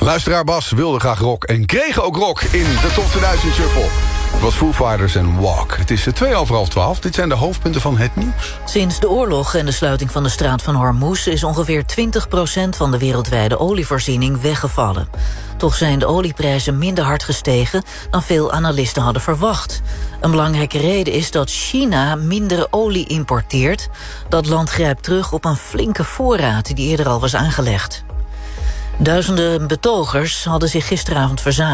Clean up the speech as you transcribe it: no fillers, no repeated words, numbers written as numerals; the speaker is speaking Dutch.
Luisteraar Bas wilde graag rock en kreeg ook rock in de Top 2000 Shuffle. Het was Foo Fighters en Walk. Het is 12:02. Dit zijn de hoofdpunten van het nieuws. Sinds de oorlog en de sluiting van de straat van Hormuz is ongeveer 20% van de wereldwijde olievoorziening weggevallen. Toch zijn de olieprijzen minder hard gestegen dan veel analisten hadden verwacht. Een belangrijke reden is dat China minder olie importeert. Dat land grijpt terug op een flinke voorraad die eerder al was aangelegd. Duizenden betogers hadden zich gisteravond verzameld